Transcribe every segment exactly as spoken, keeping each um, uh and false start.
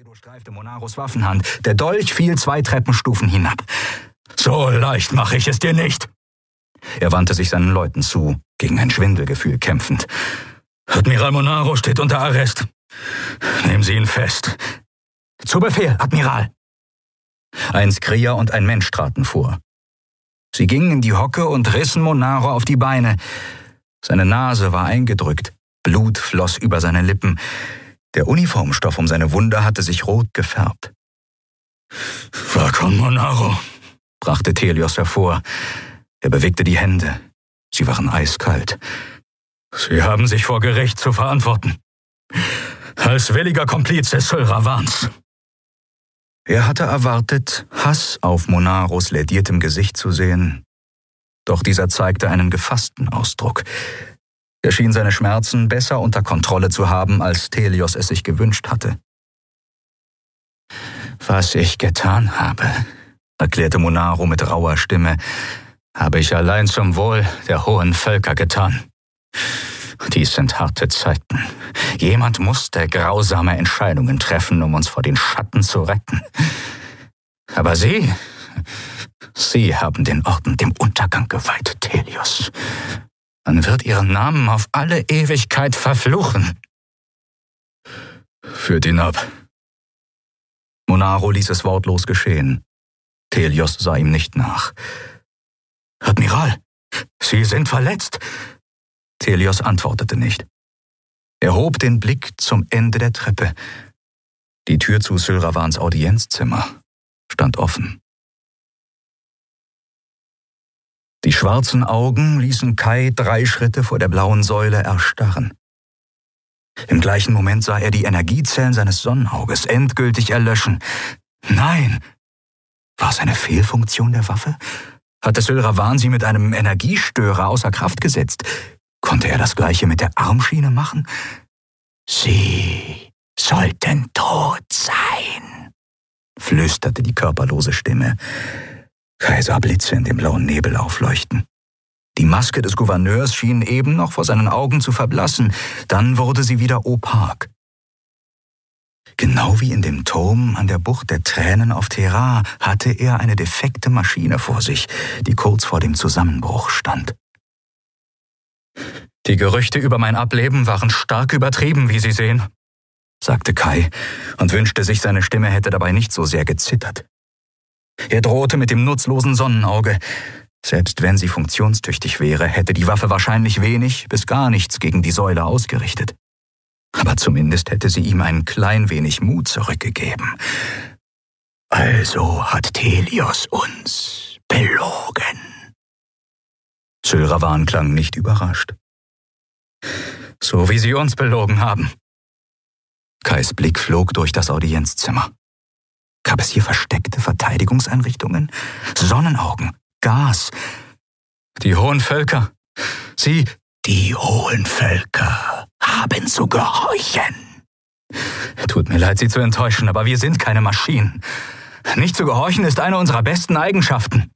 durchstreifte Monaros Waffenhand. Der Dolch fiel zwei Treppenstufen hinab. »So leicht mache ich es dir nicht!« Er wandte sich seinen Leuten zu, gegen ein Schwindelgefühl kämpfend. »Admiral Monaro steht unter Arrest. Nehmen Sie ihn fest.« »Zu Befehl, Admiral!« Ein Skrier und ein Mensch traten vor. Sie gingen in die Hocke und rissen Monaro auf die Beine. Seine Nase war eingedrückt, Blut floss über seine Lippen. Der Uniformstoff um seine Wunde hatte sich rot gefärbt. »Vakon Monaro«, brachte Thelios hervor. Er bewegte die Hände. Sie waren eiskalt. »Sie haben sich vor Gericht zu verantworten. Als williger Komplize Sylravans.« Er hatte erwartet, Hass auf Monaros lädiertem Gesicht zu sehen. Doch dieser zeigte einen gefassten Ausdruck. Er schien seine Schmerzen besser unter Kontrolle zu haben, als Thelios es sich gewünscht hatte. »Was ich getan habe«, erklärte Monaro mit rauer Stimme, »habe ich allein zum Wohl der hohen Völker getan. Dies sind harte Zeiten. Jemand musste grausame Entscheidungen treffen, um uns vor den Schatten zu retten. Aber Sie, Sie haben den Orden dem Untergang geweiht, Thelios. Man wird Ihren Namen auf alle Ewigkeit verfluchen.« »Führt ihn ab.« Monaro ließ es wortlos geschehen. Thelios sah ihm nicht nach. »Admiral, Sie sind verletzt!« Thelios antwortete nicht. Er hob den Blick zum Ende der Treppe. Die Tür zu Sylravans Audienzzimmer stand offen. Die schwarzen Augen ließen Kai drei Schritte vor der blauen Säule erstarren. Im gleichen Moment sah er die Energiezellen seines Sonnenauges endgültig erlöschen. Nein! War es eine Fehlfunktion der Waffe? Hatte Sylravan sie mit einem Energiestörer außer Kraft gesetzt? Konnte er das Gleiche mit der Armschiene machen? »Sie sollten tot sein«, flüsterte die körperlose Stimme. Kai sah Blitze in dem blauen Nebel aufleuchten. Die Maske des Gouverneurs schien eben noch vor seinen Augen zu verblassen, dann wurde sie wieder opak. Genau wie in dem Turm an der Bucht der Tränen auf Thera hatte er eine defekte Maschine vor sich, die kurz vor dem Zusammenbruch stand. »Die Gerüchte über mein Ableben waren stark übertrieben, wie Sie sehen«, sagte Kai und wünschte sich, seine Stimme hätte dabei nicht so sehr gezittert. Er drohte mit dem nutzlosen Sonnenauge. Selbst wenn sie funktionstüchtig wäre, hätte die Waffe wahrscheinlich wenig bis gar nichts gegen die Säule ausgerichtet. Aber zumindest hätte sie ihm ein klein wenig Mut zurückgegeben. »Also hat Thelios uns belogen.« Sylravan klang nicht überrascht. »So wie Sie uns belogen haben.« Kais Blick flog durch das Audienzzimmer. Gab es hier versteckte Verteidigungseinrichtungen? Sonnenaugen, Gas. Die hohen Völker, sie... »Die hohen Völker haben zu gehorchen.« »Tut mir leid, Sie zu enttäuschen, aber wir sind keine Maschinen. Nicht zu gehorchen ist eine unserer besten Eigenschaften.«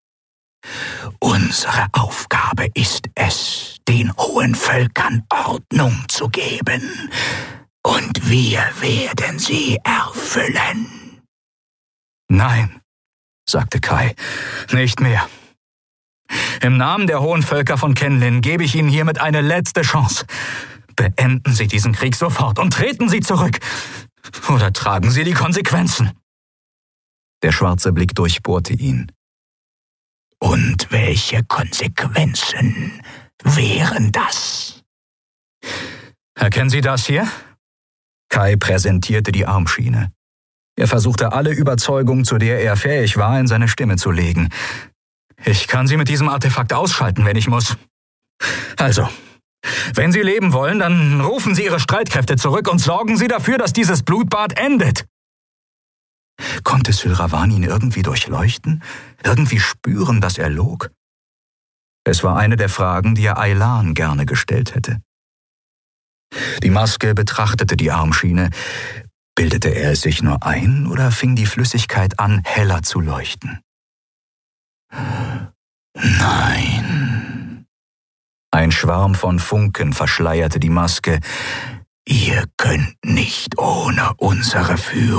»Unsere Aufgabe ist es, den hohen Völkern Ordnung zu geben. Und wir werden sie erfüllen.« »Nein«, sagte Kai, »nicht mehr. Im Namen der hohen Völker von Kenlin gebe ich Ihnen hiermit eine letzte Chance. Beenden Sie diesen Krieg sofort und treten Sie zurück. Oder tragen Sie die Konsequenzen.« Der schwarze Blick durchbohrte ihn. »Und welche Konsequenzen wären das?« »Erkennen Sie das hier?« Kai präsentierte die Armschiene. Er versuchte alle Überzeugung, zu der er fähig war, in seine Stimme zu legen. »Ich kann Sie mit diesem Artefakt ausschalten, wenn ich muss. Also, wenn Sie leben wollen, dann rufen Sie Ihre Streitkräfte zurück und sorgen Sie dafür, dass dieses Blutbad endet.« Konnte Sylravan ihn irgendwie durchleuchten? Irgendwie spüren, dass er log? Es war eine der Fragen, die er Aylan gerne gestellt hätte. Die Maske betrachtete die Armschiene. Bildete er es sich nur ein oder fing die Flüssigkeit an, heller zu leuchten? Nein. Ein Schwarm von Funken verschleierte die Maske. »Ihr könnt nicht ohne unsere Führung